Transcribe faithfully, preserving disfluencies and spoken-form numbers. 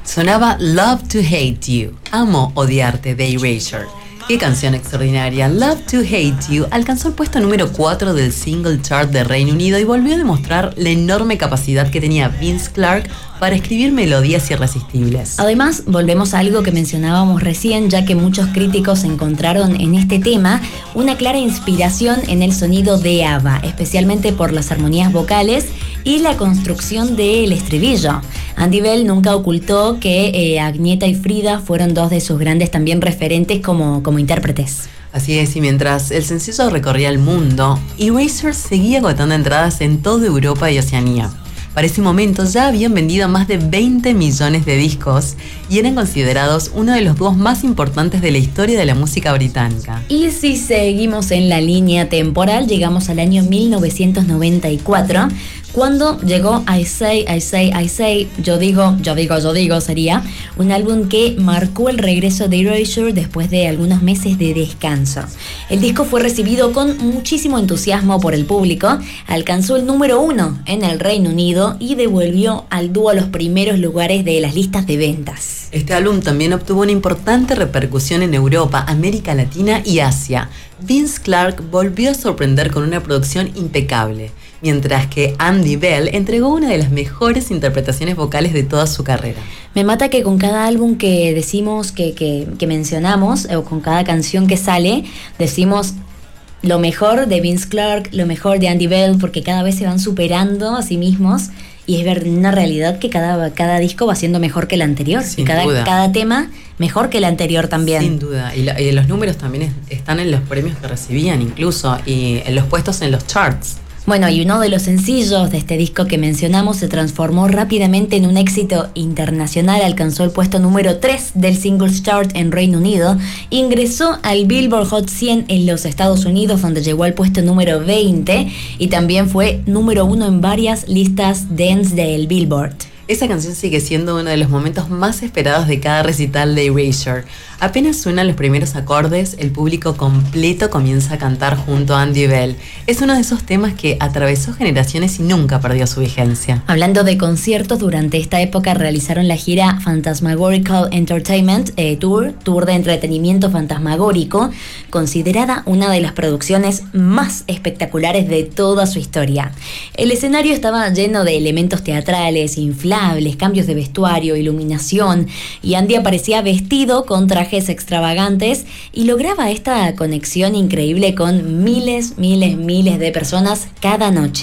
Sonaba Love to Hate You, Amo Odiarte de Erasure. ¡Qué canción extraordinaria! Love to Hate You alcanzó el puesto número cuatro del single chart de Reino Unido y volvió a demostrar la enorme capacidad que tenía Vince Clarke para escribir melodías irresistibles. Además, volvemos a algo que mencionábamos recién, ya que muchos críticos encontraron en este tema una clara inspiración en el sonido de ABBA, especialmente por las armonías vocales y la construcción del estribillo. Andy Bell nunca ocultó que eh, Agnetha y Frida fueron dos de sus grandes también referentes como, como intérpretes. Así es, y mientras el sencillo recorría el mundo, Erasure seguía agotando entradas en toda Europa y Oceanía. Para ese momento ya habían vendido más de veinte millones de discos y eran considerados uno de los dúos más importantes de la historia de la música británica. Y si seguimos en la línea temporal, llegamos al año mil novecientos noventa y cuatro, cuando llegó I Say, I Say, I Say, Yo Digo, Yo Digo, Yo Digo, sería un álbum que marcó el regreso de Erasure después de algunos meses de descanso. El disco fue recibido con muchísimo entusiasmo por el público, alcanzó el número uno en el Reino Unido y devolvió al dúo a los primeros lugares de las listas de ventas. Este álbum también obtuvo una importante repercusión en Europa, América Latina y Asia. Vince Clarke volvió a sorprender con una producción impecable, mientras que Andy Bell entregó una de las mejores interpretaciones vocales de toda su carrera. Me mata que con cada álbum que decimos, que, que, que mencionamos, o con cada canción que sale, decimos lo mejor de Vince Clarke, lo mejor de Andy Bell, porque cada vez se van superando a sí mismos. Y es ver una realidad que cada, cada disco va siendo mejor que el anterior. Sin y cada, duda. cada tema mejor que el anterior también. Sin duda. Y, la, y los números también es, están en los premios que recibían incluso. Y en los puestos en los charts. Bueno, y uno de los sencillos de este disco que mencionamos se transformó rápidamente en un éxito internacional, alcanzó el puesto número tres del Singles Chart en Reino Unido, ingresó al Billboard Hot cien en los Estados Unidos, donde llegó al puesto número veinte, y también fue número uno en varias listas dance del Billboard. Esa canción sigue siendo uno de los momentos más esperados de cada recital de Erasure. Apenas suenan los primeros acordes, el público completo comienza a cantar junto a Andy Bell. Es uno de esos temas que atravesó generaciones y nunca perdió su vigencia. Hablando de conciertos, durante esta época realizaron la gira Phantasmagorical Entertainment eh, Tour, Tour de entretenimiento fantasmagórico, considerada una de las producciones más espectaculares de toda su historia. El escenario estaba lleno de elementos teatrales, inflables, cambios de vestuario, iluminación, y Andy aparecía vestido con trajes extravagantes y lograba esta conexión increíble con miles, miles, miles de personas cada noche.